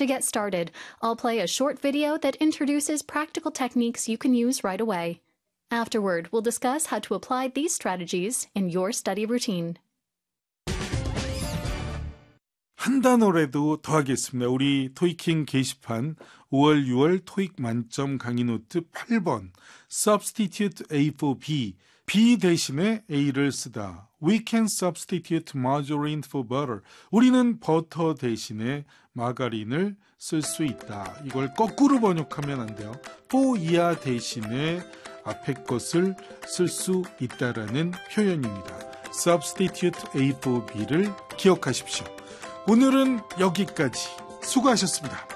To get started, I'll play a short video that introduces practical techniques you can use right away. Afterward, we'll discuss how to apply these strategies in your study routine. 한 단어라도 더 하겠습니다. 우리 토익킹 게시판 5월 6월 토익 만점 강의 노트 8번 Substitute A for B B 대신에 A를 쓰다. We can substitute margarine for butter. 우리는 버터 대신에 마가린을 쓸 수 있다. 이걸 거꾸로 번역하면 안 돼요. for 이하 대신에 앞에 것을 쓸 수 있다라는 표현입니다. Substitute A for B를 기억하십시오. 오늘은 여기까지. 수고하셨습니다.